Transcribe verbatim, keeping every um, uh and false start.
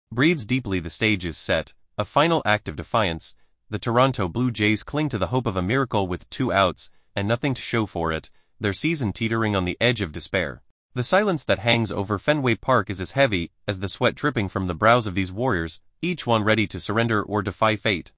Breathes deeply, the stage is set. A final act of defiance. The Toronto Blue Jays cling to the hope of a miracle with two outs, and nothing to show for it, their season teetering on the edge of despair. The silence that hangs over Fenway Park is as heavy as the sweat dripping from the brows of these warriors, each one ready to surrender or defy fate.